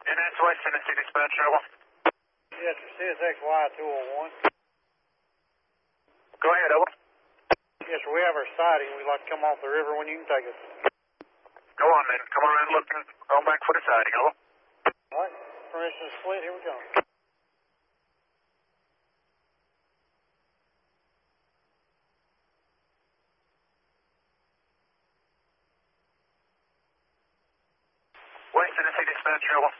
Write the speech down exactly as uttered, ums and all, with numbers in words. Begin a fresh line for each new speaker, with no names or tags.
And that's West Tennessee Dispatch, Rebel.
Yes, C S X Y two oh one.
Go ahead, over.
Yes, sir, we have our sighting. We'd like to come off the river when you can take us.
Go on, then. Come around looking on back for the sighting, over.
All right, permission to split, here we go.
West Tennessee Dispatch, Rebel.